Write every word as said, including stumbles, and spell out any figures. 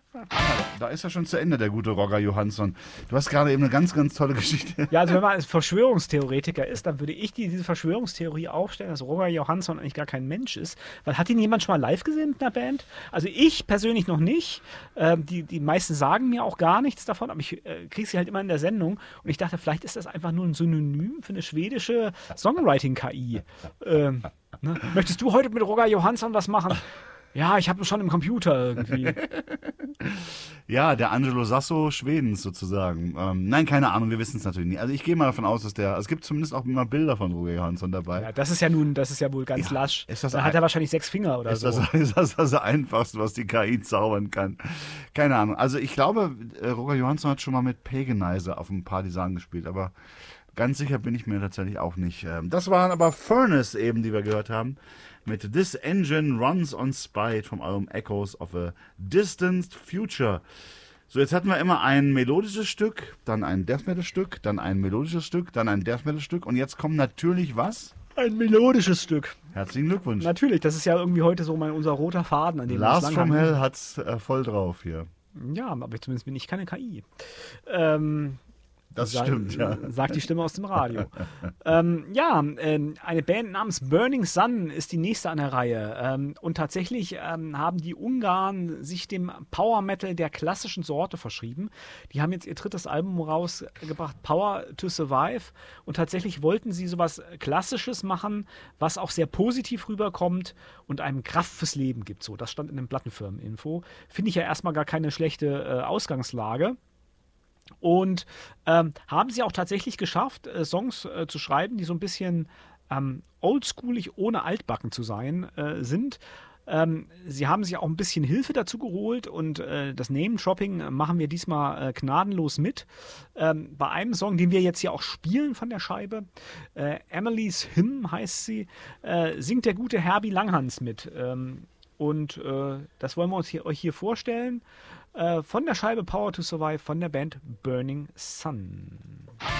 Da ist er schon zu Ende, der gute Roger Johansson. Du hast gerade eben eine ganz, ganz tolle Geschichte. Ja, also wenn man als Verschwörungstheoretiker ist, dann würde ich die, diese Verschwörungstheorie aufstellen, dass Roger Johansson eigentlich gar kein Mensch ist. Weil hat ihn jemand schon mal live gesehen mit einer Band? Also ich persönlich noch nicht. Ähm, die, die meisten sagen mir auch gar nichts davon, aber ich äh, kriege sie halt immer in der Sendung. Und ich dachte, vielleicht ist das einfach nur ein Synonym für eine schwedische Songwriting-K I. Ähm, ne? Möchtest du heute mit Roger Johansson was machen? Ja, ich habe ihn schon im Computer irgendwie. Ja, der Angelo Sasso Schwedens sozusagen. Ähm, nein, keine Ahnung, wir wissen es natürlich nicht. Also ich gehe mal davon aus, dass der, also es gibt zumindest auch immer Bilder von Roger Johansson dabei. Ja, das ist ja nun, das ist ja wohl ganz Ja, lasch. ist das Da ein- hat er wahrscheinlich sechs Finger oder Ist so. das, ist das das Einfachste, was die K I zaubern kann? Keine Ahnung. Also ich glaube, äh, Roger Johansson hat schon mal mit Paganizer auf einem Partisan gespielt, aber ganz sicher bin ich mir tatsächlich auch nicht. Ähm, Das waren aber Furnace eben, die wir gehört haben. Mit This Engine Runs on Spite vom Album Echoes of a Distant Future. So, jetzt hatten wir immer ein melodisches Stück, dann ein Death Metal Stück, dann ein melodisches Stück, dann ein Death Metal Stück und jetzt kommt natürlich was? Ein melodisches Stück. Herzlichen Glückwunsch. Natürlich, das ist ja irgendwie heute so mein, unser roter Faden, an dem wir uns Lars lang from haben. Hell hat's äh, voll drauf hier. Ja, aber zumindest bin ich keine K I. Ähm, Das sa- stimmt, ja. Sagt die Stimme aus dem Radio. ähm, ja, ähm, eine Band namens Burning Sun ist die nächste an der Reihe. Ähm, und tatsächlich ähm, haben die Ungarn sich dem Power Metal der klassischen Sorte verschrieben. Die haben jetzt ihr drittes Album rausgebracht, Power to Survive. Und tatsächlich wollten sie sowas Klassisches machen, was auch sehr positiv rüberkommt und einem Kraft fürs Leben gibt. So, das stand in dem Plattenfirmen-Info. Finde ich ja erstmal gar keine schlechte äh, Ausgangslage. Und ähm, haben sie auch tatsächlich geschafft, äh, Songs äh, zu schreiben, die so ein bisschen ähm, oldschoolig, ohne altbacken zu sein, äh, sind. Ähm, sie haben sich auch ein bisschen Hilfe dazu geholt und äh, das Name-Dropping machen wir diesmal äh, gnadenlos mit. Ähm, bei einem Song, den wir jetzt hier auch spielen von der Scheibe, äh, Emily's Hymn heißt sie, äh, singt der gute Herbie Langhans mit. Ähm, und äh, das wollen wir uns hier, euch hier vorstellen. Äh, von der Scheibe Power to Survive von der Band Burning Sun.